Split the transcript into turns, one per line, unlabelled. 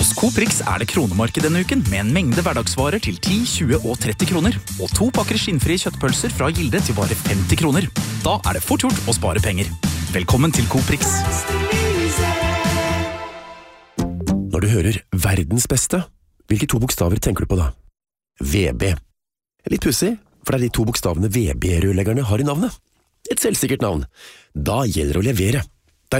Hos Coprix er det kronemarked denne uken, med en mengde hverdagsvarer til 10, 20 og 30 kroner. Og 2 pakker skinnfrie kjøttpølser fra Gilde til bare 50 kroner. Da er det fort gjort å spare penger. Velkommen til Coprix.
Når du hører verdens beste, hvilke 2 bokstaver tenker du på da? VB. Litt pussig, for det er de 2 bokstavene VB-rørleggerne har i navnet. Et selvsikkert navn. Da gjelder det å levere.